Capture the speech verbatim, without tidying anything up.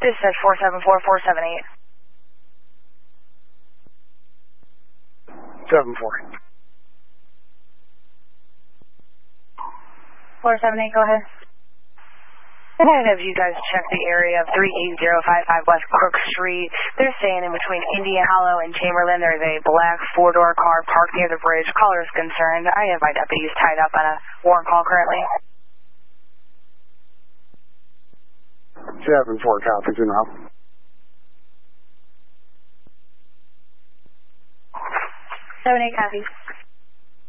Dispatch four seven four, four seven eight. seven four. four seven eight, go ahead. And have you guys checked the area of three eight zero five five West Crook Street? They're saying in between Indian Hollow and Chamberlain there's a black four-door car parked near the bridge. Caller is concerned. I have my deputies tied up on a warrant call currently. seven four copies enough. seven eight copies.